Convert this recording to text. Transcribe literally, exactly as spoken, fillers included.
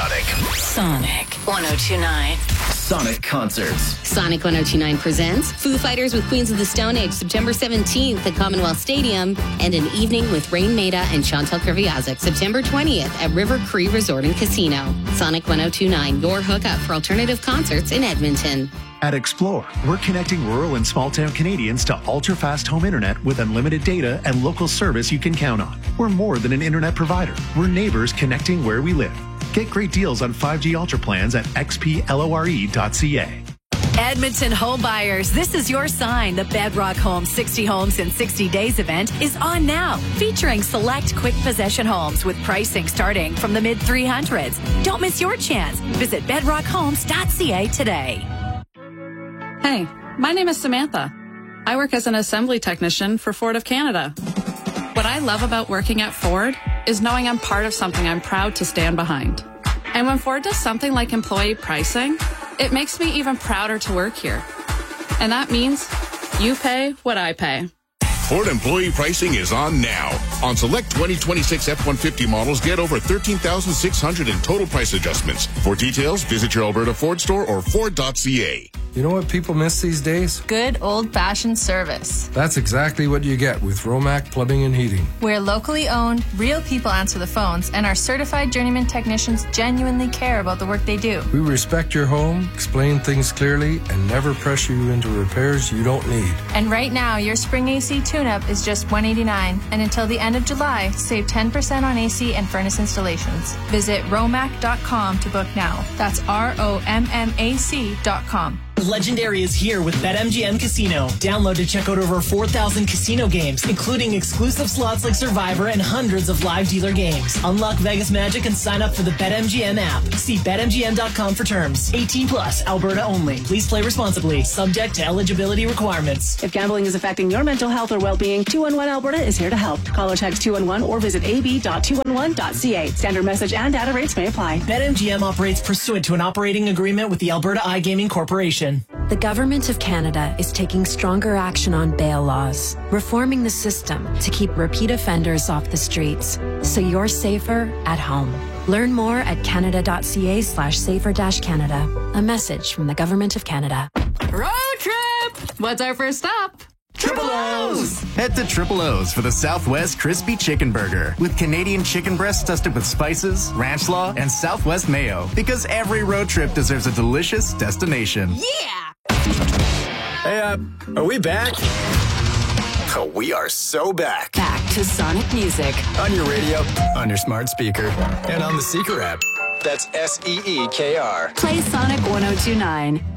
Sonic. Sonic one oh two point nine. Sonic Concerts. Sonic one oh two point nine presents Foo Fighters with Queens of the Stone Age September seventeenth at Commonwealth Stadium, and an evening with Rain Maida and Chantal Kreviazuk September twentieth at River Cree Resort and Casino. Sonic one oh two point nine, your hookup for alternative concerts in Edmonton. At Explore, we're connecting rural and small-town Canadians to ultra-fast home internet with unlimited data and local service you can count on. We're more than an internet provider. We're neighbors connecting where we live. Get great deals on five G Ultra plans at x p lore dot c a. Edmonton home buyers, this is your sign. The Bedrock Homes sixty Homes in sixty days event is on now, featuring select quick possession homes with pricing starting from the mid three hundreds. Don't miss your chance. Visit bedrock homes dot c a today. Hey, my name is Samantha. I work as an assembly technician for Ford of Canada. What I love about working at Ford is knowing I'm part of something I'm proud to stand behind. And when Ford does something like employee pricing, it makes me even prouder to work here. And that means you pay what I pay. Ford employee pricing is on now. On select twenty twenty-six F one fifty models, get over thirteen thousand six hundred in total price adjustments. For details, visit your Alberta Ford store or ford dot c a. You know what people miss these days? Good old-fashioned service. That's exactly what you get with Romac Plumbing and Heating. We're locally owned, real people answer the phones, and our certified journeyman technicians genuinely care about the work they do. We respect your home, explain things clearly, and never pressure you into repairs you don't need. And right now, your spring A C tune-up is just one hundred eighty-nine dollars, and until the end of July, save ten percent on A C and furnace installations. Visit romac dot com to book now. That's R O M M A C dot com. Legendary is here with BetMGM Casino. Download to check out over four thousand casino games, including exclusive slots like Survivor and hundreds of live dealer games. Unlock Vegas Magic and sign up for the BetMGM app. See bet M G M dot com for terms. eighteen plus, Alberta only. Please play responsibly. Subject to eligibility requirements. If gambling is affecting your mental health or well-being, two one one Alberta is here to help. Call or text two one one or visit a b dot two one one dot c a. Standard message and data rates may apply. BetMGM operates pursuant to an operating agreement with the Alberta iGaming Corporation. The Government of Canada is taking stronger action on bail laws, reforming the system to keep repeat offenders off the streets, so you're safer at home. Learn more at canada dot c a slash safer dash Canada. A message from the Government of Canada. Road trip! What's our first stop? Triple O's! Head to Triple O's for the Southwest Crispy Chicken Burger with Canadian chicken breasts dusted with spices, ranch slaw, and Southwest mayo. Because every road trip deserves a delicious destination. Yeah! Hey, uh, are we back? Oh, we are so back. Back to Sonic music. On your radio, on your smart speaker, and on the Seeker app. That's S E E K R. Play Sonic one oh two point nine.